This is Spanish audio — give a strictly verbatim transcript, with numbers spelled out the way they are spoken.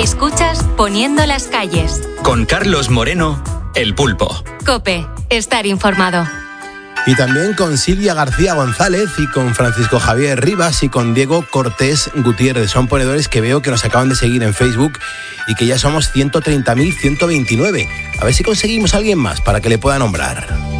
Escuchas Poniendo las calles. Con Carlos Moreno, El Pulpo. COPE, estar informado. Y también con Silvia García González y con Francisco Javier Rivas y con Diego Cortés Gutiérrez. Son ponedores que veo que nos acaban de seguir en Facebook y que ya somos ciento treinta mil ciento veintinueve. A ver si conseguimos a alguien más para que le pueda nombrar.